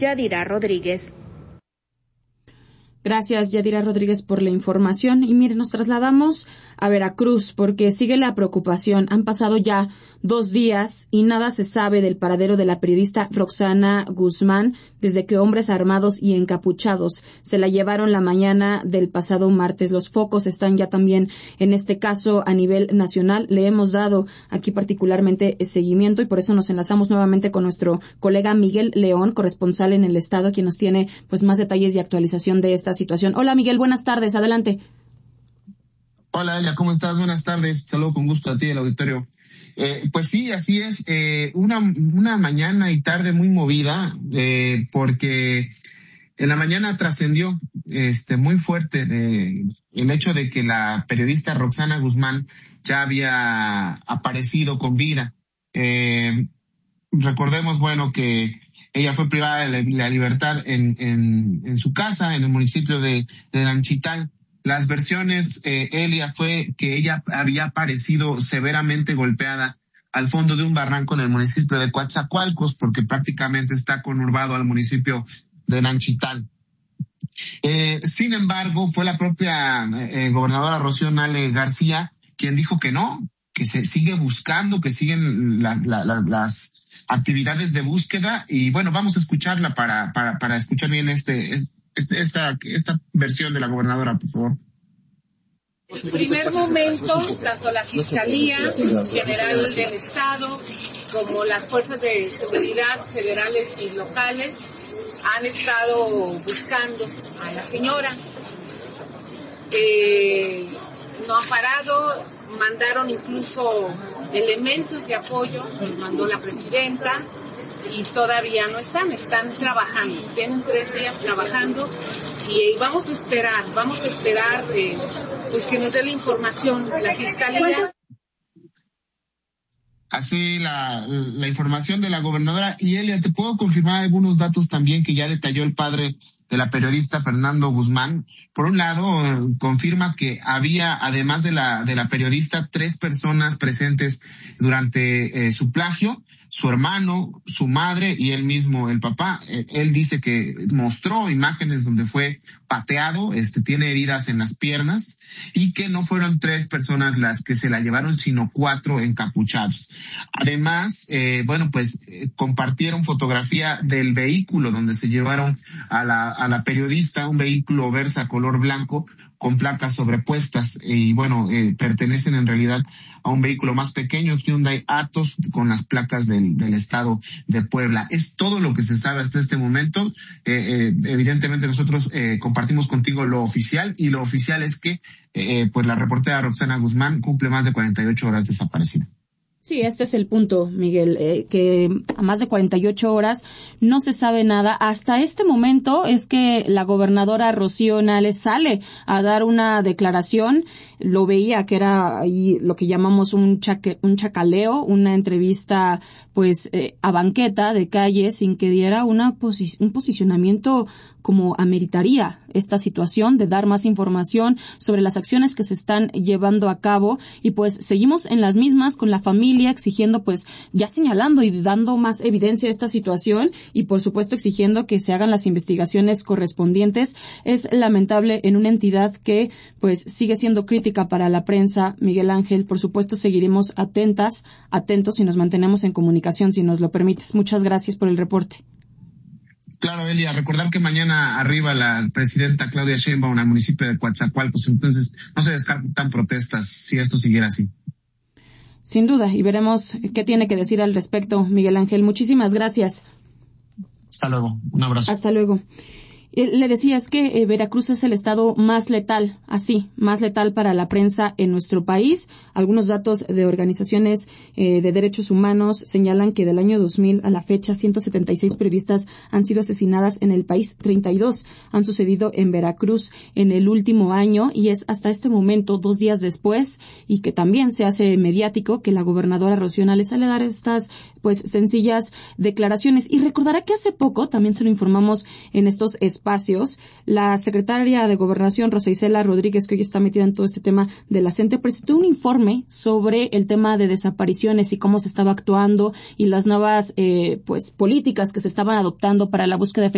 Yadira Rodríguez. Gracias, Yadira Rodríguez, por la información. Y mire, nos trasladamos a Veracruz porque sigue la preocupación. Han pasado ya 2 días y nada se sabe del paradero de la periodista Roxana Guzmán desde que hombres armados y encapuchados se la llevaron la mañana del pasado martes. Los focos están ya también en este caso a nivel nacional. Le hemos dado aquí particularmente seguimiento y por eso nos enlazamos nuevamente con nuestro colega Miguel León, corresponsal en el estado, quien nos tiene pues más detalles y actualización de esta situación. Hola Miguel, buenas tardes, adelante. Hola Elia, ¿cómo estás? Buenas tardes, saludo con gusto a ti, el auditorio. Pues sí, así es, una mañana y tarde muy movida, porque en la mañana trascendió muy fuerte el hecho de que la periodista Roxana Guzmán ya había aparecido con vida. Recordemos, bueno, que ella fue privada de la libertad en su casa, en el municipio de Lanchital. Las versiones, Elia, fue que ella había aparecido severamente golpeada al fondo de un barranco en el municipio de Coatzacoalcos, porque prácticamente está conurbado al municipio de Lanchital. Sin embargo, fue la propia gobernadora Rocío Nale García quien dijo que no, que se sigue buscando, que siguen las actividades de búsqueda, y bueno, vamos a escucharla para escuchar bien esta versión de la gobernadora, por favor. En primer momento, tanto la Fiscalía General del Estado como las fuerzas de seguridad federales y locales han estado buscando a la señora. No han parado, mandaron incluso elementos de apoyo, los mandó la presidenta, y todavía no están trabajando, tienen 3 días trabajando, y vamos a esperar pues que nos dé la información la Fiscalía. Así la información de la gobernadora. Y Elia, te puedo confirmar algunos datos también que ya detalló el padre de la periodista Fernando Guzmán. Por un lado, confirma que había, además de la periodista, 3 personas presentes durante su plagio: su hermano, su madre y él mismo, el papá. Él dice que mostró imágenes donde fue pateado, tiene heridas en las piernas, y que no fueron 3 personas las que se la llevaron, sino 4 encapuchados. Además, compartieron fotografía del vehículo donde se llevaron a la periodista, un vehículo Versa color blanco con placas sobrepuestas, y pertenecen en realidad a un vehículo más pequeño, Hyundai Atos, con las placas del estado de Puebla. Es todo lo que se sabe hasta este momento. Evidentemente nosotros compartimos contigo lo oficial, y lo oficial es que la reportera Roxana Guzmán cumple más de 48 horas desaparecida. Sí, este es el punto, Miguel, que a más de 48 horas no se sabe nada. Hasta este momento es que la gobernadora Rocío Nale sale a dar una declaración. Lo veía que era ahí lo que llamamos un chacaleo, una entrevista a banqueta de calle, sin que diera un posicionamiento como ameritaría esta situación, de dar más información sobre las acciones que se están llevando a cabo. Y seguimos en las mismas, con la familia exigiendo, ya señalando y dando más evidencia a esta situación, y por supuesto exigiendo que se hagan las investigaciones correspondientes. Es lamentable en una entidad que sigue siendo crítica para la prensa, Miguel Ángel. Por supuesto seguiremos atentos y nos mantenemos en comunicación, si nos lo permites. Muchas gracias por el reporte. Claro, Elia, recordar que mañana arriba la presidenta Claudia Sheinbaum al municipio de Coatzacoalcos, entonces no se descartan protestas si esto siguiera así. Sin duda, y veremos qué tiene que decir al respecto, Miguel Ángel. Muchísimas gracias. Hasta luego, un abrazo. Hasta luego. Le decía, es que Veracruz es el estado más letal para la prensa en nuestro país. Algunos datos de organizaciones de derechos humanos señalan que del año 2000 a la fecha 176 periodistas han sido asesinadas en el país, 32 han sucedido en Veracruz en el último año, y es hasta este momento, 2 días después, y que también se hace mediático, que la gobernadora Rocío Nale sale a dar estas sencillas declaraciones. Y recordará que hace poco, también se lo informamos en estos espacios, la secretaria de Gobernación, Rosa Isela Rodríguez, que hoy está metida en todo este tema de la CENTE, presentó un informe sobre el tema de desapariciones y cómo se estaba actuando, y las nuevas políticas que se estaban adoptando para la búsqueda efectiva